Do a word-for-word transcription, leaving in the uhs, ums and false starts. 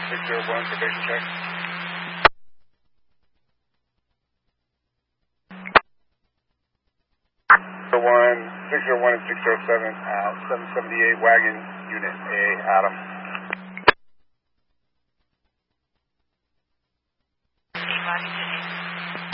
six zero one, probation check. one, six zero one and six zero seven, uh, seven seventy-eight wagon, unit A, Adam.